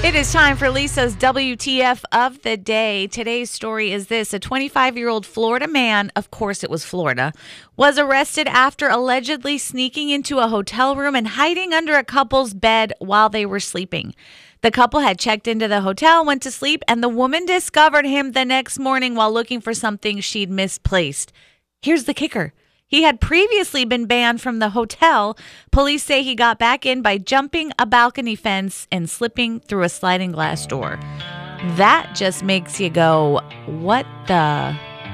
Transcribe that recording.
It is time for Lisa's WTF of the day. Today's story is this. A 25-year-old Florida man, of course it was Florida, was arrested after allegedly sneaking into a hotel room and hiding under a couple's bed while they were sleeping. The couple had checked into the hotel, went to sleep, and the woman discovered him the next morning while looking for something she'd misplaced. Here's the kicker. He had previously been banned from the hotel. Police say he got back in by jumping a balcony fence and slipping through a sliding glass door. That just makes you go, what the...